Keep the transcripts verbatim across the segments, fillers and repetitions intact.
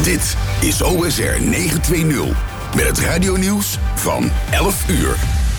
Dit is O S R negenhonderdtwintig met het radionieuws van elf uur.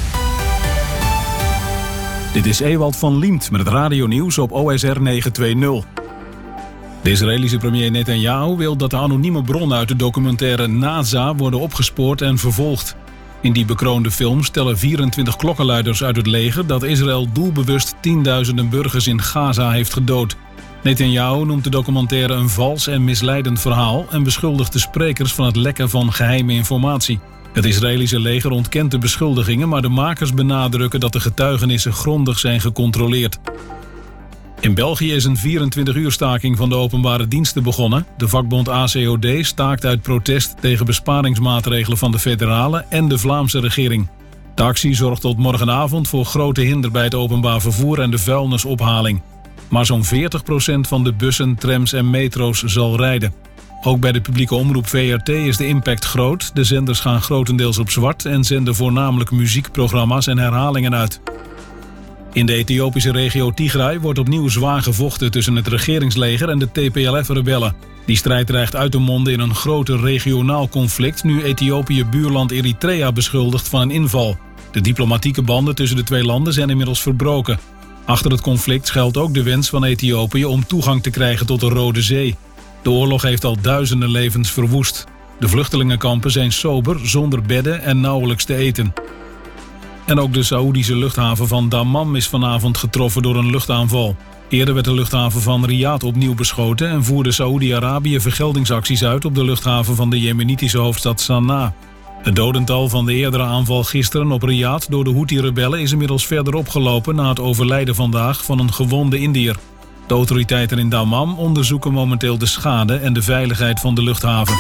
Dit is Ewald van Liemt met het radionieuws op O S R negenhonderdtwintig. De Israëlische premier Netanyahu wil dat de anonieme bronnen uit de documentaire NASA worden opgespoord en vervolgd. In die bekroonde film stellen vierentwintig klokkenluiders uit het leger dat Israël doelbewust tienduizenden burgers in Gaza heeft gedood. Netanyahu noemt de documentaire een vals en misleidend verhaal en beschuldigt de sprekers van het lekken van geheime informatie. Het Israëlische leger ontkent de beschuldigingen, maar de makers benadrukken dat de getuigenissen grondig zijn gecontroleerd. In België is een vierentwintig uur staking van de openbare diensten begonnen. De vakbond A C O D staakt uit protest tegen besparingsmaatregelen van de federale en de Vlaamse regering. De actie zorgt tot morgenavond voor grote hinder bij het openbaar vervoer en de vuilnisophaling. Maar zo'n veertig procent van de bussen, trams en metro's zal rijden. Ook bij de publieke omroep V R T is de impact groot. De zenders gaan grotendeels op zwart en zenden voornamelijk muziekprogramma's en herhalingen uit. In de Ethiopische regio Tigray wordt opnieuw zwaar gevochten tussen het regeringsleger en de T P L F-rebellen. Die strijd dreigt uit te monden in een groter regionaal conflict nu Ethiopië buurland Eritrea beschuldigt van een inval. De diplomatieke banden tussen de twee landen zijn inmiddels verbroken. Achter het conflict schuilt ook de wens van Ethiopië om toegang te krijgen tot de Rode Zee. De oorlog heeft al duizenden levens verwoest. De vluchtelingenkampen zijn sober, zonder bedden en nauwelijks te eten. En ook de Saoedische luchthaven van Dammam is vanavond getroffen door een luchtaanval. Eerder werd de luchthaven van Riyadh opnieuw beschoten en voerde Saoedi-Arabië vergeldingsacties uit op de luchthaven van de jemenitische hoofdstad Sanaa. Het dodental van de eerdere aanval gisteren op Riyadh door de Houthi-rebellen is inmiddels verder opgelopen na het overlijden vandaag van een gewonde Indiër. De autoriteiten in Dammam onderzoeken momenteel de schade en de veiligheid van de luchthaven.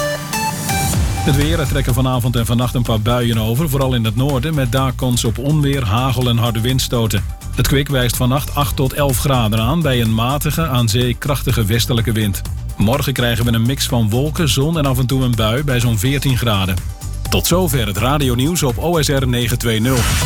Het weer, er trekken vanavond en vannacht een paar buien over, vooral in het noorden, met daar kans op onweer, hagel en harde windstoten. Het kwik wijst vannacht acht tot elf graden aan bij een matige, aan zee krachtige westelijke wind. Morgen krijgen we een mix van wolken, zon en af en toe een bui bij zo'n veertien graden. Tot zover het radionieuws op O S R negenhonderdtwintig.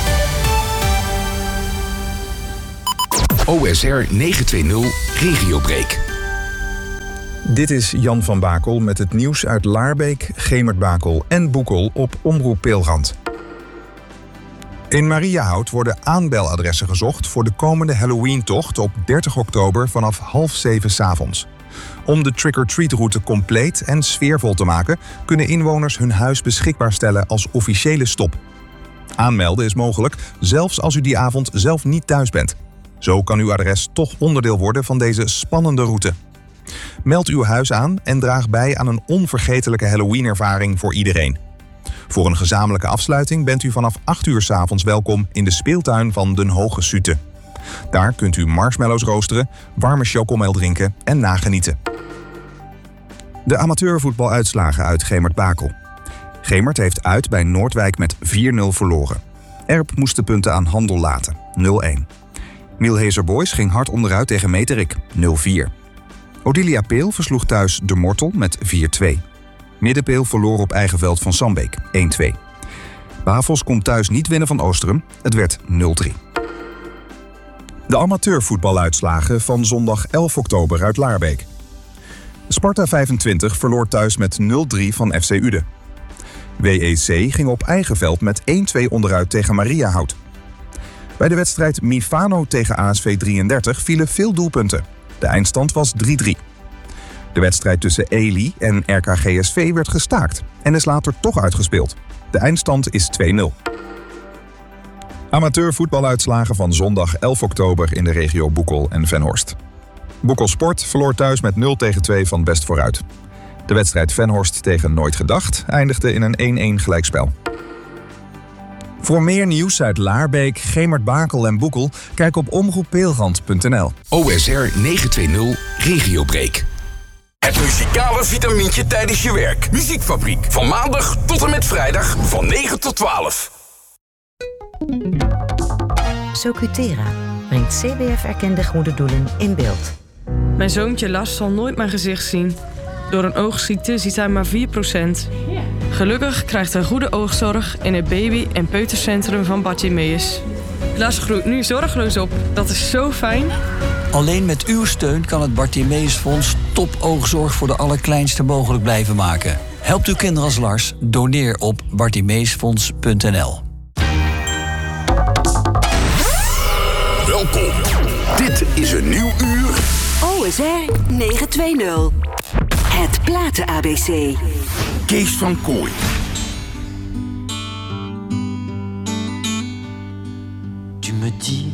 O S R negenhonderdtwintig Regiobreak. Dit is Jan van Bakel met het nieuws uit Laarbeek, Gemert-Bakel en Boekel op Omroep Peelrand. In Mariahout worden aanbeladressen gezocht voor de komende Halloween-tocht op dertig oktober vanaf half zeven 's avonds. Om de trick-or-treat-route compleet en sfeervol te maken, kunnen inwoners hun huis beschikbaar stellen als officiële stop. Aanmelden is mogelijk, zelfs als u die avond zelf niet thuis bent. Zo kan uw adres toch onderdeel worden van deze spannende route. Meld uw huis aan en draag bij aan een onvergetelijke Halloween-ervaring voor iedereen. Voor een gezamenlijke afsluiting bent u vanaf acht uur 's avonds welkom in de speeltuin van Den Hoge Sute. Daar kunt u marshmallows roosteren, warme chocomel drinken en nagenieten. De amateurvoetbaluitslagen uit Gemert-Bakel. Gemert heeft uit bij Noordwijk met vier nul verloren. Erp moest de punten aan Handel laten, nul-een. Mielhezer Boys ging hard onderuit tegen Meterik, nul-vier. Odilia Peel versloeg thuis De Mortel met vier-twee. Middenpeel verloor op eigen veld van Sambeek, één-twee. Bavos kon thuis niet winnen van Oosterum, het werd nul-drie. De amateurvoetbaluitslagen van zondag elf oktober uit Laarbeek. Sparta vijfentwintig verloor thuis met nul-drie van F C Uden. W E C ging op eigen veld met één-twee onderuit tegen Mariahout. Bij de wedstrijd Mifano tegen A S V drieëndertig vielen veel doelpunten. De eindstand was drie-drie. De wedstrijd tussen Elie en R K G S V werd gestaakt en is later toch uitgespeeld. De eindstand is twee-nul. Amateurvoetbaluitslagen van zondag elf oktober in de regio Boekel en Venhorst. Boekel Sport verloor thuis met nul tegen twee van Best Vooruit. De wedstrijd Venhorst tegen Nooit Gedacht eindigde in een één-één gelijkspel. Voor meer nieuws uit Laarbeek, Gemert-Bakel en Boekel, kijk op omroep peelrand punt n l. O S R negenhonderdtwintig Regiobreak. Het muzikale vitamintje tijdens je werk. Muziekfabriek. Van maandag tot en met vrijdag van negen tot twaalf. Socutera brengt C B F-erkende goede doelen in beeld. Mijn zoontje Lars zal nooit mijn gezicht zien. Door een oogziekte ziet hij maar vier procent. Gelukkig krijgt hij goede oogzorg in het baby- en peutercentrum van Bartimeus. Lars groeit nu zorgeloos op. Dat is zo fijn. Alleen met uw steun kan het Bartimeusfonds topoogzorg voor de allerkleinste mogelijk blijven maken. Helpt uw kinderen als Lars? Doneer op bartimeusfonds punt n l. Welkom. Dit is een nieuw uur. O S R negenhonderdtwintig. Het Platen-A B C. Kees van Kooij. Tu me dis